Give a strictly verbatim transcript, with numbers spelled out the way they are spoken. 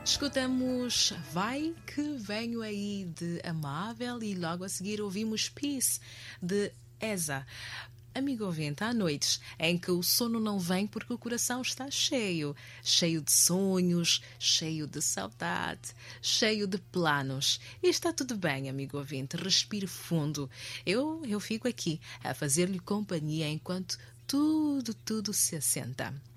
Escutamos Vai Que Venho Aí de Amável e logo a seguir ouvimos Peace de Eza. Amigo ouvinte, há noites em que o sono não vem porque o coração está cheio, cheio de sonhos, cheio de saudade, cheio de planos. E está tudo bem, amigo ouvinte, respire fundo. Eu, eu fico aqui a fazer-lhe companhia enquanto tudo, tudo se assenta.